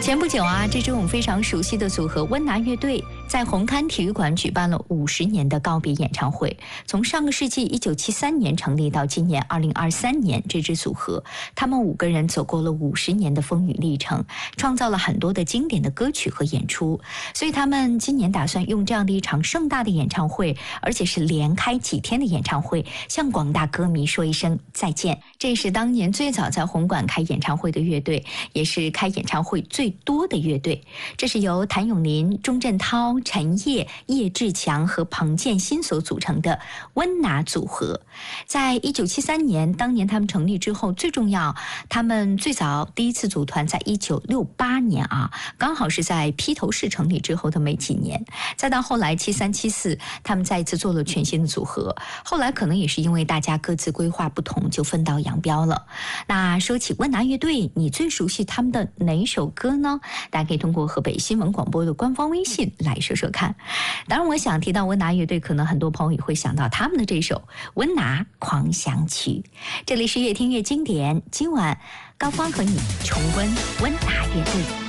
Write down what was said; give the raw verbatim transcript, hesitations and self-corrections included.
前不久啊，这支我们非常熟悉的组合温拿乐队在红磡体育馆举办了五十年的告别演唱会。从上个世纪一九七三年成立到今年二零二三年，这支组合他们五个人走过了五十年的风雨历程，创造了很多的经典的歌曲和演出。所以他们今年打算用这样的一场盛大的演唱会，而且是连开几天的演唱会，向广大歌迷说一声再见。这是当年最早在红馆开演唱会的乐队，也是开演唱会最多的乐队。这是由谭咏麟、钟镇涛、陈烨、叶志强和彭建新所组成的温拿组合。在一九七三年，当年他们成立之后，最重要，他们最早第一次组团在一九六八年啊，刚好是在披头士成立之后的没几年。再到后来七三七四，他们再一次做了全新的组合。后来可能也是因为大家各自规划不同，就分道扬镳了。那说起温拿乐队，你最熟悉他们的哪一首歌呢？大家可以通过河北新闻广播的官方微信来说说看。当然我想提到温拿乐队，可能很多朋友也会想到他们的这首温拿狂想曲。这里是越听越经典，今晚高芳和你重温温拿乐队。